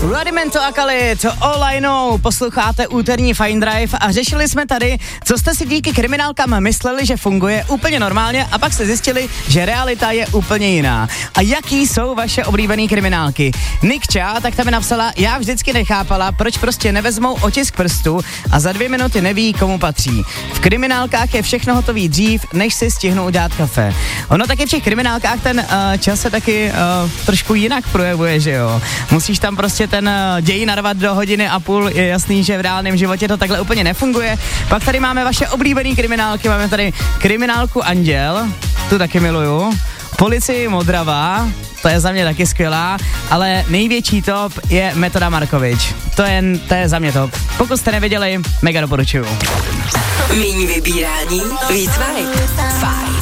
Rudimento a Khalid, All I Know, posloucháte úterní Fine Drive a řešili jsme tady, co jste si díky kriminálkám mysleli, že funguje úplně normálně a pak se zjistili, že realita je úplně jiná. A jaký jsou vaše oblíbené kriminálky? Nikča, tak ta mi napsala, já vždycky nechápala, proč prostě nevezmou otisk prstu a za 2 minuty neví, komu patří. V kriminálkách je všechno hotový dřív, než si stihnou udělat kafe. Ono taky v těch kriminálkách ten čas se taky trošku jinak projevuje, že jo? Musíš tam prostě ten děj narvat do 1,5 hodiny, je jasný, že v reálném životě to takhle úplně nefunguje. Pak tady máme vaše oblíbené kriminálky, máme tady kriminálku Anděl, tu taky miluju, Policii Modrava, to je za mě taky skvělá, ale největší top je Metoda Markovič. To je za mě top. Pokud jste neviděli, mega doporučuju. Méně vybírání, víc vibe. Fajn.